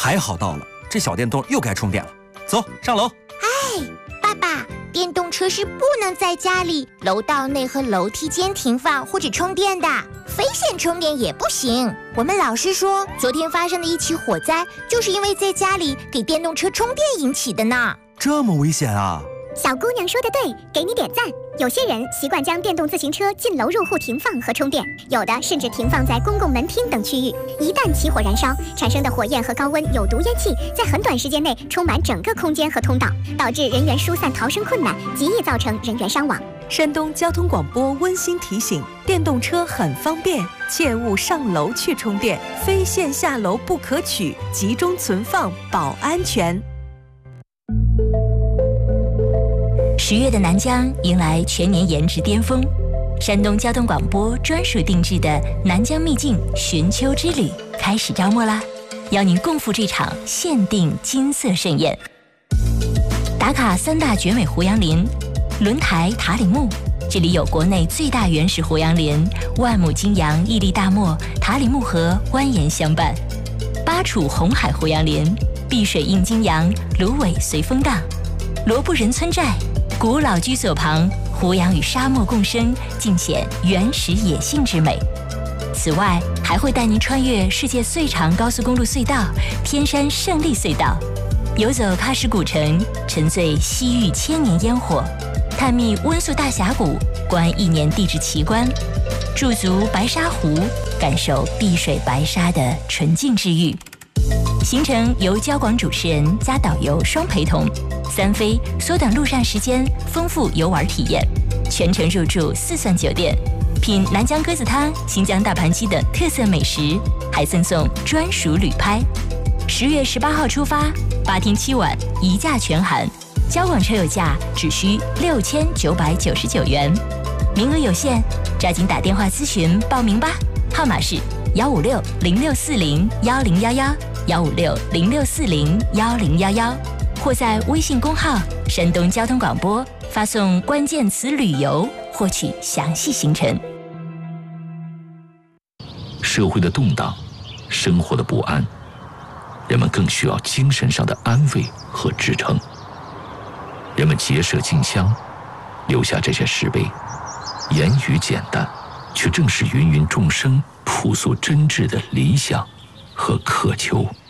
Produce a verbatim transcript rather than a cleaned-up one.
还好到了，这小电动又该充电了。走，上楼。 哎，爸爸，电动车是不能在家里、楼道内和楼梯间停放或者充电的，非线充电也不行。我们老师说，昨天发生的一起火灾，就是因为在家里给电动车充电引起的呢。 这么危险啊！ 小姑娘说的对，给你点赞。有些人习惯将电动自行车进楼入户停放和充电，有的甚至停放在公共门厅等区域。一旦起火燃烧，产生的火焰和高温有毒烟气在很短时间内充满整个空间和通道，导致人员疏散逃生困难，极易造成人员伤亡。 山东交通广播温馨提醒：电动车很方便，切勿上楼去充电，非线下楼不可取，集中存放保安全。 十月的南疆迎来全年颜值巅峰，山东交通广播专属定制的南疆秘境寻秋之旅开始招募啦！邀您共赴这场限定金色盛宴。打卡三大绝美胡杨林，轮台塔里木，这里有国内最大原始胡杨林，万亩金杨屹立大漠，塔里木河蜿蜒相伴；巴楚红海胡杨林，碧水映金杨，芦苇随风荡；罗布人村寨，古老居所旁，胡杨与沙漠共生，尽显原始野性之美。此外，还会带您穿越世界最长高速公路隧道——天山胜利隧道，游走喀什古城，沉醉西域千年烟火，探秘温宿大峡谷，观一年地质奇观，驻足白沙湖，感受碧水白沙的纯净治愈。行程由交广主持人加导游双陪同，三飞缩短路上时间，丰富游玩体验，全程入住四钻酒店，品南疆鸽子汤、新疆大盘鸡等特色美食，还赠送专属旅拍。十月十八号出发，八天七晚，一价全含，交广车友价只需六千九百九十九元，名额有限，抓紧打电话咨询报名吧，号码是幺五六零六四零幺零幺幺。幺五六零六四零幺零幺幺，或在微信公号“山东交通广播”发送关键词“旅游”，获取详细行程。 社会的动荡，生活的不安，人们更需要精神上的安慰和支撑。人们结社进乡，留下这些石碑，言语简单，却正是芸芸众生朴素真挚的理想和渴求。